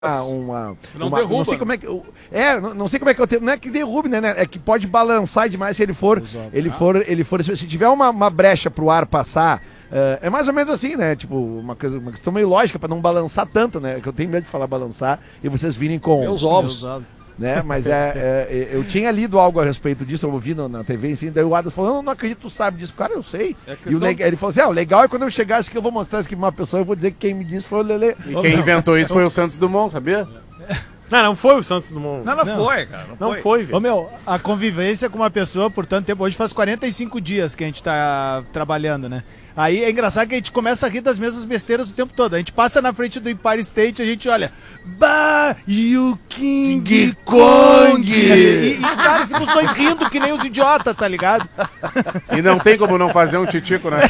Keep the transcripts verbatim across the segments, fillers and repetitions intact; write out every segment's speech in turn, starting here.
uma, não uma derruba. não sei como é que é, não, não sei como é que eu tenho, não é que derrube, né, né, é que pode balançar demais se ele for, ele for, ele for, se tiver uma, uma brecha pro ar passar, uh, é mais ou menos assim, né, tipo, uma coisa, uma questão meio lógica pra não balançar tanto, né, que eu tenho medo de falar balançar e vocês virem com meus ovos, meus ovos. Né, mas é, é, eu tinha lido algo a respeito disso, eu ouvi na T V, enfim, daí o Adams falou, eu não acredito que tu sabe disso, cara, eu sei. É questão... E o leg... ele falou assim, ah, o legal é quando eu chegar, acho que eu vou mostrar isso aqui pra uma pessoa, eu vou dizer que quem me disse foi o Lelê. E quem inventou isso foi o Santos Dumont, sabia? Não, não foi o Santos Dumont. Não, não, não. foi, cara. Não, não foi, foi velho. Ô, meu, a convivência com uma pessoa por tanto tempo, hoje faz quarenta e cinco dias que a gente tá trabalhando, né? Aí é engraçado que a gente começa a rir das mesmas besteiras o tempo todo. A gente passa na frente do Empire State, a gente olha, bah, e o King, King Kong! E, e, cara, fica os dois rindo que nem os idiotas, tá ligado? E não tem como não fazer um titico, né?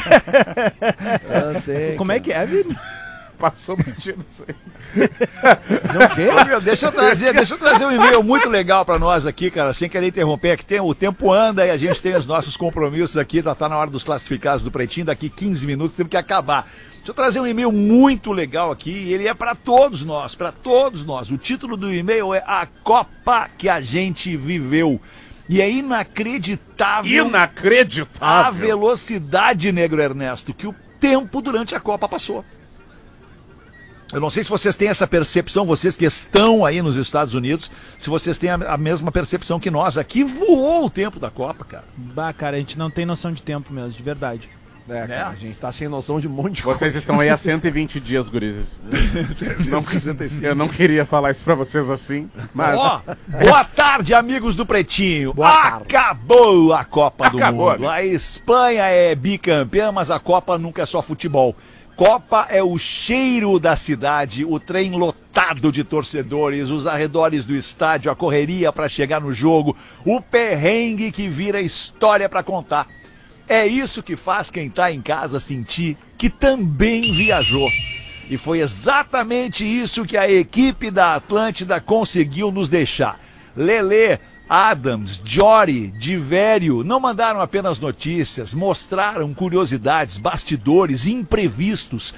Não tem, como cara. é que é, Vini? Passou mentindo isso aí. Não quer? Meu, deixa eu trazer, deixa eu trazer um e-mail muito legal pra nós aqui, cara, sem querer interromper, que tem, o tempo anda e a gente tem os nossos compromissos aqui, tá, tá na hora dos classificados do Pretinho, daqui quinze minutos temos que acabar. Deixa eu trazer um e-mail muito legal aqui, e ele é pra todos nós, pra todos nós. O título do e-mail é A Copa que a gente viveu. E é inacreditável, Inacreditável. a velocidade, Negro Ernesto, que o tempo durante a Copa passou. Eu não sei se vocês têm essa percepção, vocês que estão aí nos Estados Unidos, se vocês têm a, a mesma percepção que nós. Aqui voou o tempo da Copa, cara. Bah, cara, a gente não tem noção de tempo mesmo, de verdade. É, cara, a gente tá sem noção de um monte de Vocês coisa. estão aí há cento e vinte dias, gurizes. trezentos e sessenta e cinco. Eu não queria falar isso pra vocês assim, mas... Ó, boa tarde, amigos do Pretinho. Acabou a Copa do Acabou, Mundo. né? A Espanha é bicampeã, mas a Copa nunca é só futebol. Copa é o cheiro da cidade, o trem lotado de torcedores, os arredores do estádio, a correria para chegar no jogo, o perrengue que vira história para contar. É isso que faz quem tá em casa sentir que também viajou. E foi exatamente isso que a equipe da Atlântida conseguiu nos deixar. Lelê, Adams, Jory, Divério não mandaram apenas notícias, mostraram curiosidades, bastidores, imprevistos,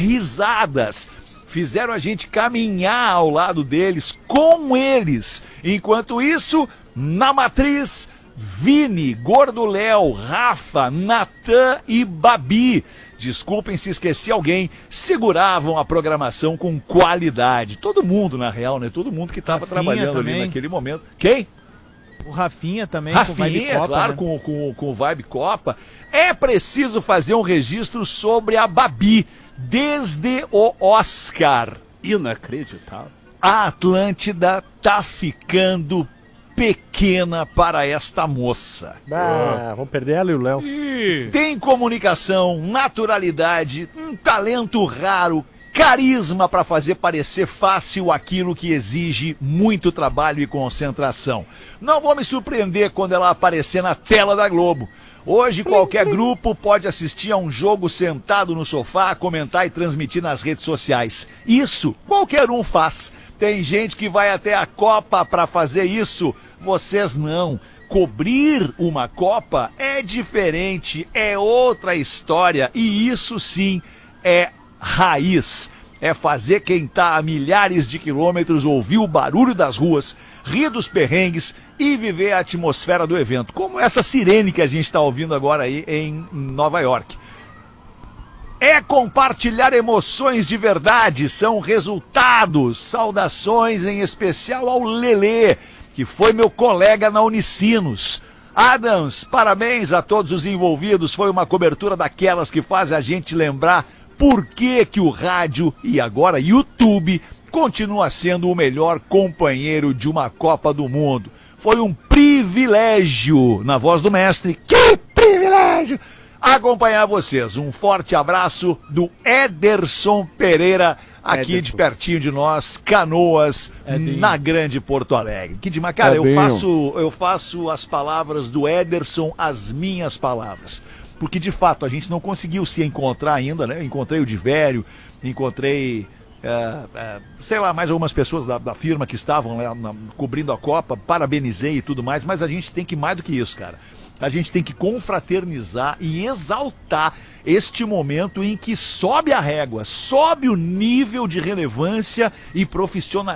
risadas. Fizeram a gente caminhar ao lado deles, com eles. Enquanto isso, na matriz, Vini, Gordo Léo, Rafa, Natan e Babi, desculpem se esqueci alguém, seguravam a programação com qualidade. Todo mundo, na real, né? Todo mundo que estava trabalhando também. ali naquele momento. Quem? O Rafinha também, Rafinha, com Vibe Copa, claro, né? com, com, com o Vibe Copa. É preciso fazer um registro sobre a Babi, desde o Oscar. Inacreditável. A Atlântida tá ficando pequena para esta moça. Ah, vamos perder ela e o Léo. Tem comunicação, naturalidade, um talento raro, carisma para fazer parecer fácil aquilo que exige muito trabalho e concentração. Não vou me surpreender quando ela aparecer na tela da Globo. Hoje qualquer grupo pode assistir a um jogo sentado no sofá, comentar e transmitir nas redes sociais. Isso qualquer um faz. Tem gente que vai até a Copa para fazer isso. Vocês não. Cobrir uma Copa é diferente, é outra história e isso sim é raiz. É fazer quem tá a milhares de quilômetros ouvir o barulho das ruas, rir dos perrengues e viver a atmosfera do evento, como essa sirene que a gente está ouvindo agora aí em Nova York. É compartilhar emoções de verdade, são resultados. Saudações em especial ao Lelê, que foi meu colega na Unicinos. Adams, parabéns a todos os envolvidos, foi uma cobertura daquelas que faz a gente lembrar por que que o rádio e agora YouTube continua sendo o melhor companheiro de uma Copa do Mundo. Foi um privilégio, na voz do mestre, que privilégio, acompanhar vocês. Um forte abraço do Ederson Pereira, aqui Ederson. De pertinho de nós, Canoas, Edinho. Na grande Porto Alegre. Que demais. Cara, eu faço, eu faço as palavras do Ederson as minhas palavras. Porque, de fato, a gente não conseguiu se encontrar ainda, né? Encontrei o Divério, encontrei, é, é, sei lá, mais algumas pessoas da, da firma que estavam lá na, cobrindo a Copa, parabenizei e tudo mais, mas a gente tem que ir mais do que isso, cara. a gente tem que confraternizar e exaltar este momento em que sobe a régua, sobe o nível de relevância e profissionalismo